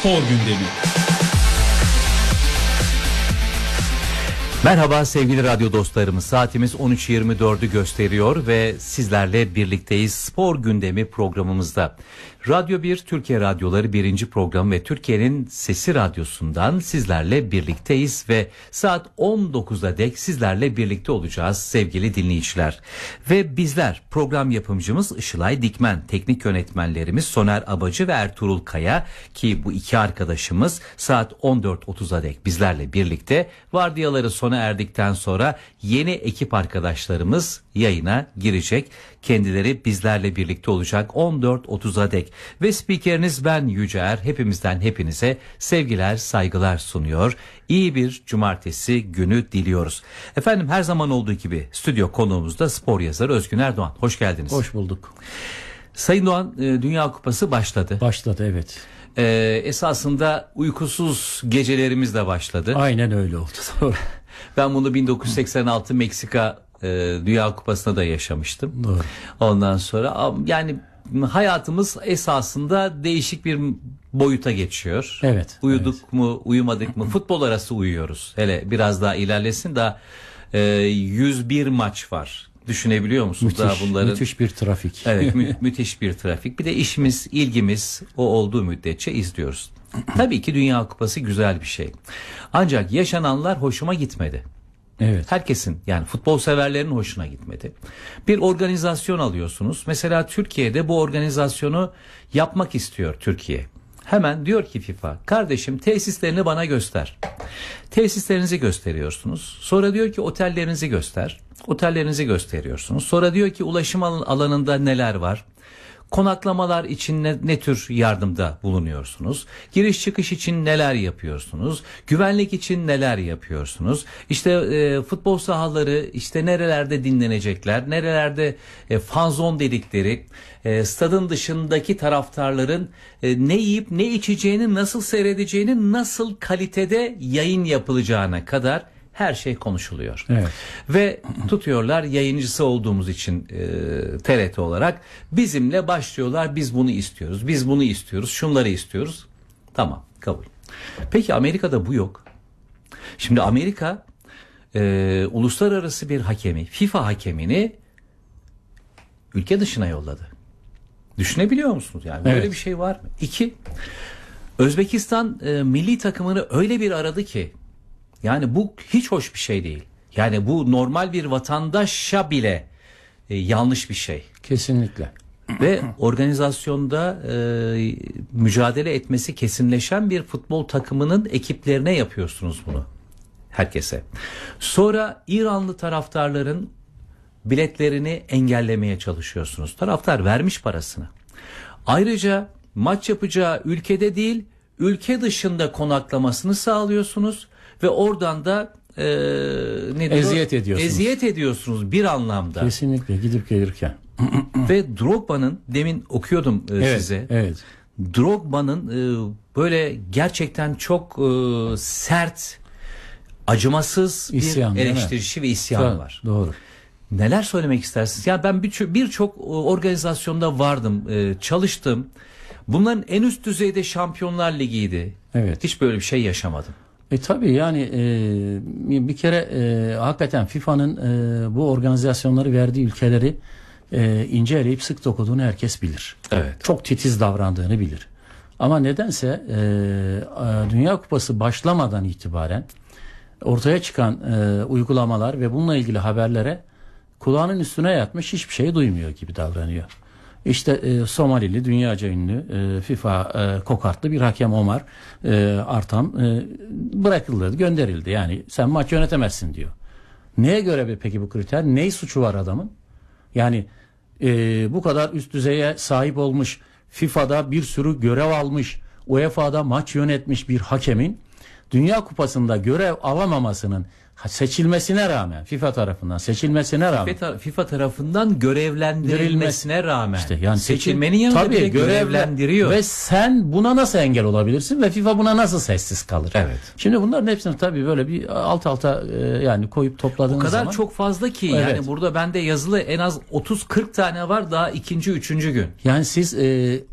Spor Gündemi. Merhaba sevgili radyo dostlarımız, saatimiz 13.24'ü gösteriyor ve sizlerle birlikteyiz spor gündemi programımızda. Radyo 1 Türkiye Radyoları 1. programı ve Türkiye'nin Sesi Radyosu'ndan sizlerle birlikteyiz ve saat 19'a dek sizlerle birlikte olacağız sevgili dinleyiciler. Ve bizler, program yapımcımız Işılay Dikmen, teknik yönetmenlerimiz Soner Abacı ve Ertuğrul Kaya, ki bu iki arkadaşımız saat 14.30'a dek bizlerle birlikte. Vardiyaları sona erdikten sonra yeni ekip arkadaşlarımız yayına girecek. Kendileri bizlerle birlikte olacak 14.30'a dek. Ve spikeriniz ben Yüce hepimizden hepinize sevgiler, saygılar sunuyor. İyi bir cumartesi günü diliyoruz. Efendim, her zaman olduğu gibi stüdyo konuğumuzda spor yazarı Özgün Erdoğan. Hoş geldiniz. Hoş bulduk. Sayın Doğan, Dünya Kupası başladı. Başladı, evet. Esasında uykusuz gecelerimiz de başladı. Aynen öyle oldu. Ben bunu 1986 Meksika Dünya Kupası'nda da yaşamıştım. Doğru. Ondan sonra yani hayatımız esasında değişik bir boyuta geçiyor. Evet. Uyuduk evet. mu, uyumadık mı? Futbol arası uyuyoruz. Hele biraz daha ilerlesin, daha 101 maç var. Düşünebiliyor musunuz? Müthiş bir trafik. Evet, müthiş bir trafik. Bir de işimiz, ilgimiz o olduğu müddetçe izliyoruz. Tabii ki Dünya Kupası güzel bir şey. Ancak yaşananlar hoşuma gitmedi. Evet. Herkesin, yani futbol severlerin hoşuna gitmedi. Bir organizasyon alıyorsunuz. Mesela Türkiye'de bu organizasyonu yapmak istiyor Türkiye. Hemen diyor ki FIFA, kardeşim tesislerini bana göster. Tesislerinizi gösteriyorsunuz. Sonra diyor ki otellerinizi göster. Otellerinizi gösteriyorsunuz. Sonra diyor ki ulaşım alanında neler var? Konaklamalar için ne tür yardımda bulunuyorsunuz? Giriş çıkış için neler yapıyorsunuz? Güvenlik için neler yapıyorsunuz? İşte futbol sahaları işte nerelerde dinlenecekler? Nerelerde fanzon dedikleri stadın dışındaki taraftarların ne yiyip ne içeceğini, nasıl seyredeceğini, nasıl kalitede yayın yapılacağına kadar her şey konuşuluyor. Evet. Ve tutuyorlar, yayıncısı olduğumuz için TRT olarak bizimle başlıyorlar. Biz bunu istiyoruz. Biz bunu istiyoruz. Şunları istiyoruz. Tamam, kabul. Peki Amerika'da bu yok. Şimdi Amerika uluslararası bir hakemi, FIFA hakemini ülke dışına yolladı. Düşünebiliyor musunuz? Yani böyle evet. bir şey var mı? 2. Özbekistan milli takımını öyle bir aradı ki, yani bu hiç hoş bir şey değil. Yani bu normal bir vatandaşa bile yanlış bir şey. Kesinlikle. Ve organizasyonda mücadele etmesi kesinleşen bir futbol takımının ekiplerine yapıyorsunuz bunu. Herkese. Sonra İranlı taraftarların biletlerini engellemeye çalışıyorsunuz. Taraftar vermiş parasını. Ayrıca maç yapacağı ülkede değil, ülke dışında konaklamasını sağlıyorsunuz. Ve oradan da eziyet ediyorsunuz bir anlamda. Kesinlikle, gidip gelirken. Ve Drogba'nın, demin okuyordum size. Evet. Drogba'nın böyle gerçekten çok sert, acımasız İsyan, bir eleştirişi ve isyanı var. Doğru. Neler söylemek istersiniz? Yani ben birçok organizasyonda vardım, çalıştım. Bunların en üst düzeyde Şampiyonlar Ligi'ydi. Evet. Hiç böyle bir şey yaşamadım. Tabii yani bir kere hakikaten FIFA'nın bu organizasyonları verdiği ülkeleri inceleyip sık dokuduğunu herkes bilir. Evet. Çok titiz davrandığını bilir. Ama nedense Dünya Kupası başlamadan itibaren ortaya çıkan uygulamalar ve bununla ilgili haberlere kulağının üstüne yatmış, hiçbir şey duymuyor gibi davranıyor. İşte Somalili, dünyaca ünlü FIFA kokartlı bir hakem Omar Artam bırakıldı, gönderildi. Yani sen maç yönetemezsin diyor. Neye göre peki bu kriter? Ne suçu var adamın? Yani bu kadar üst düzeye sahip olmuş, FIFA'da bir sürü görev almış, UEFA'da maç yönetmiş bir hakemin Dünya Kupası'nda görev alamamasının seçilmesine rağmen, FIFA tarafından seçilmesine rağmen, FIFA tarafından görevlendirilmesine rağmen, işte yani seçilmenin yanında bile görevlendiriyor. Ve sen buna nasıl engel olabilirsin ve FIFA buna nasıl sessiz kalır? Evet. Şimdi bunların hepsini tabii böyle bir alt alta yani koyup topladığınız zaman. O kadar zaman, çok fazla ki evet. Yani burada bende yazılı en az 30-40 tane var, daha ikinci, üçüncü gün. Yani siz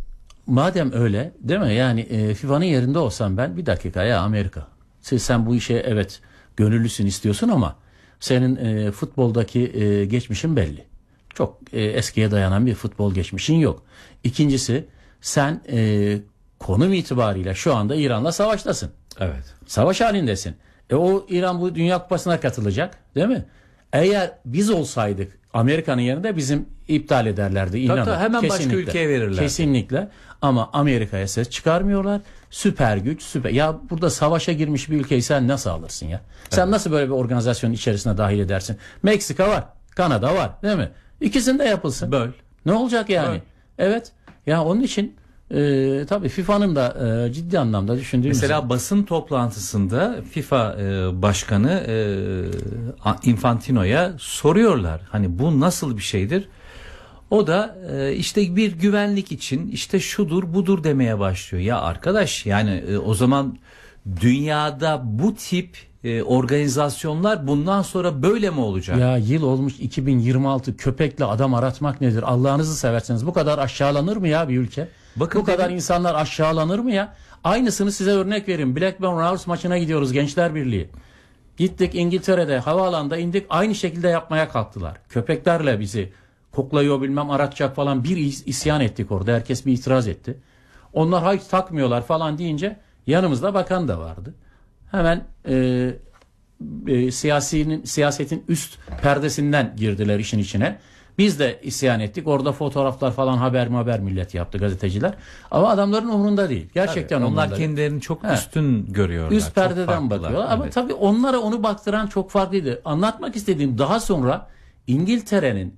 madem öyle değil mi? Yani FIFA'nın yerinde olsam ben bir dakika ya Amerika. Sen bu işe evet gönüllüsün istiyorsun ama senin futboldaki geçmişin belli. Çok eskiye dayanan bir futbol geçmişin yok. İkincisi sen konum itibariyle şu anda İran'la savaştasın. Evet. Savaş halindesin. O İran bu Dünya Kupası'na katılacak değil mi? Eğer biz olsaydık Amerika'nın yerinde bizim iptal ederlerdi. İnanın. Tabii, hemen kesinlikle, başka ülkeye verirler. Kesinlikle. Ama Amerika'ya ses çıkarmıyorlar. Süper güç, süper. Ya burada savaşa girmiş bir ülkeyi sen nasıl alırsın ya? Sen nasıl böyle bir organizasyonun içerisine dahil edersin? Meksika var, Kanada var değil mi? İkisinde yapılsın. Böl. Ne olacak yani? Böl. Evet. Ya onun için tabii FIFA'nın da ciddi anlamda düşündüğümüz... Mesela basın toplantısında FIFA başkanı Infantino'ya soruyorlar. Hani bu nasıl bir şeydir? O da işte bir güvenlik için işte şudur budur demeye başlıyor. Ya arkadaş yani o zaman dünyada bu tip organizasyonlar bundan sonra böyle mi olacak? Ya yıl olmuş 2026, köpekle adam aratmak nedir? Allah'ınızı severseniz bu kadar aşağılanır mı ya bir ülke? Bakın bu kadar insanlar aşağılanır mı ya? Aynısını size örnek vereyim. Blackburn Rovers maçına gidiyoruz Gençler Birliği. Gittik İngiltere'de havaalanında indik, aynı şekilde yapmaya kalktılar. Köpeklerle bizi koklayıyor bilmem aratacak falan, bir isyan ettik orada. Herkes bir itiraz etti. Onlar hiç takmıyorlar falan deyince yanımızda bakan da vardı. Hemen siyasetin üst perdesinden girdiler işin içine. Biz de isyan ettik. Orada fotoğraflar falan haber millet yaptı gazeteciler. Ama adamların umurunda değil. Gerçekten tabii, umurunda onlar kendilerini çok üstün görüyorlar. Üst perdeden bakıyorlar. Ama tabii onlara onu baktıran çok farklıydı. Anlatmak istediğim, daha sonra İngiltere'nin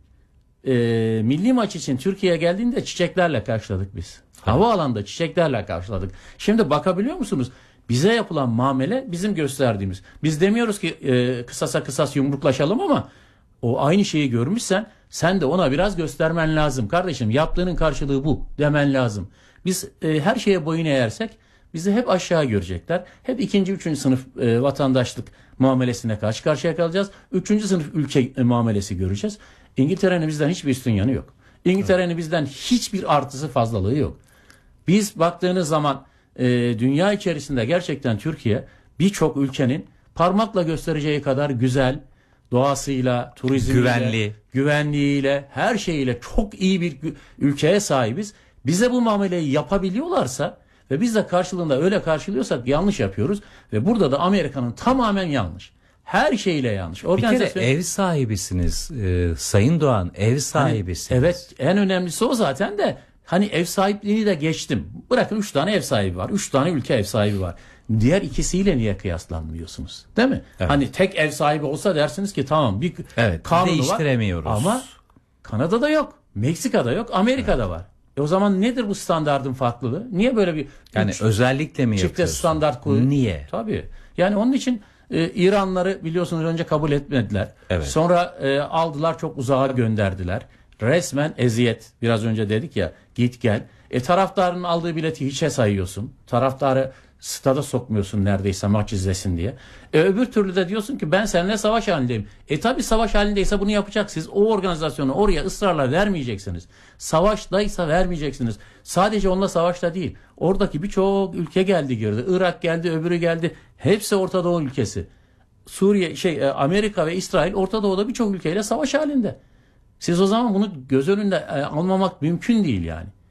milli maç için Türkiye'ye geldiğinde çiçeklerle karşıladık biz. Havaalanında çiçeklerle karşıladık. Şimdi bakabiliyor musunuz? Bize yapılan muamele bizim gösterdiğimiz. Biz demiyoruz ki kısasa kısas yumruklaşalım ama o aynı şeyi görmüşsen sen de ona biraz göstermen lazım. Kardeşim yaptığının karşılığı bu demen lazım. Biz her şeye boyun eğersek bizi hep aşağı görecekler. Hep ikinci, üçüncü sınıf vatandaşlık muamelesine karşı karşıya kalacağız. Üçüncü sınıf ülke muamelesi göreceğiz. İngiltere'nin bizden hiçbir üstün yanı yok. İngiltere'nin bizden hiçbir artısı fazlalığı yok. Biz baktığınız zaman dünya içerisinde gerçekten Türkiye birçok ülkenin parmakla göstereceği kadar güzel, doğasıyla, turizmiyle, güvenliğiyle, her şeyiyle çok iyi bir ülkeye sahibiz. Bize bu muameleyi yapabiliyorlarsa ve biz de karşılığında öyle karşılıyorsak yanlış yapıyoruz. Ve burada da Amerika'nın tamamen yanlış. Her şeyle yanlış. Bir kere ev sahibisiniz Sayın Doğan, ev sahibisiniz. Evet, en önemlisi o zaten de. Hani ev sahipliğini de geçtim. Bırakın 3 tane ev sahibi var. 3 tane ülke ev sahibi var. Diğer ikisiyle niye kıyaslanmıyorsunuz? Değil mi? Evet. Hani tek ev sahibi olsa dersiniz ki tamam bir kanunu değiştiremiyoruz. Var. Ama Kanada'da yok. Meksika'da yok. Amerika'da var. O zaman nedir bu standardın farklılığı? Niye böyle bir özellikle mi çifte yapıyorsun? standart koyuyor? Niye? Tabii. Yani onun için İranları biliyorsunuz önce kabul etmediler. Evet. Sonra aldılar, çok uzağa gönderdiler. Resmen eziyet. Biraz önce dedik ya, git gel. Taraftarın aldığı bileti hiçe sayıyorsun. Taraftarı stada sokmuyorsun neredeyse maç izlesin diye. Öbür türlü de diyorsun ki ben seninle savaş halindeyim. Tabi savaş halindeyse bunu yapacak. Siz o organizasyonu oraya ısrarla vermeyeceksiniz. Savaştaysa vermeyeceksiniz. Sadece onunla savaşta değil. Oradaki birçok ülke geldi girdi. Irak geldi, öbürü geldi. Hepsi Orta Doğu ülkesi. Suriye, Amerika ve İsrail Orta Doğu'da birçok ülkeyle savaş halinde. Siz o zaman bunu göz önünde almamak mümkün değil yani.